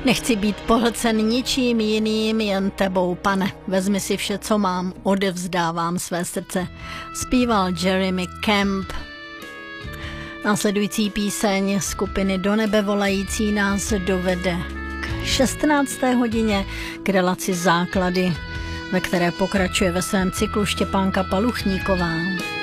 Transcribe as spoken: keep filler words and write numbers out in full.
Nechci být pohlcen ničím jiným, jen tebou, pane. Vezmi si vše, co mám, odevzdávám své srdce. Zpíval Jeremy Camp. Následující píseň skupiny Do nebe volající nás dovede k šestnácté hodině k relaci Základy, ve které pokračuje ve svém cyklu Štěpánka Paluchníková.